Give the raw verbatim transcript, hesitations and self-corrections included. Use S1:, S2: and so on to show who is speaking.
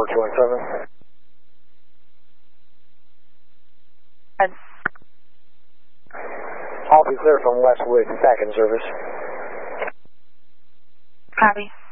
S1: four two one seven. All be clear from Westwood, second service.
S2: Copy.